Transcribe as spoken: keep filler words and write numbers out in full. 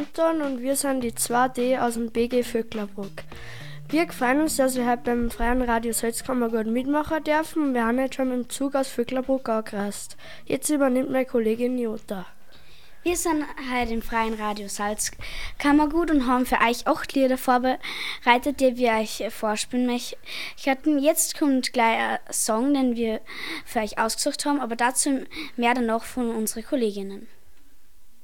Anton und wir sind die zwei D aus dem B G Vöcklerbruck. Wir freuen uns, dass wir heute beim Freien Radio Salzkammergut mitmachen dürfen. Wir haben jetzt schon mit dem Zug aus Vöcklerbruck angereist. Jetzt übernimmt meine Kollegin Jutta. Wir sind heute im Freien Radio Salzkammergut und haben für euch acht Lieder vorbereitet, die wir euch vorspielen möchten. Jetzt kommt gleich ein Song, den wir für euch ausgesucht haben, aber dazu mehr danach von unseren Kolleginnen.